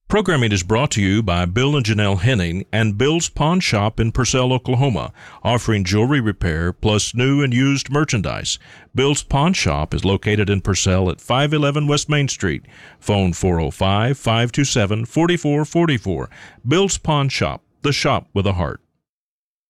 Programming is brought to you by Bill and Janelle Henning and Bill's Pawn Shop in Purcell, Oklahoma, offering jewelry repair plus new and used merchandise. Bill's Pawn Shop is located in Purcell at 511 West Main Street. Phone 405-527-4444. Bill's Pawn Shop, the shop with a heart.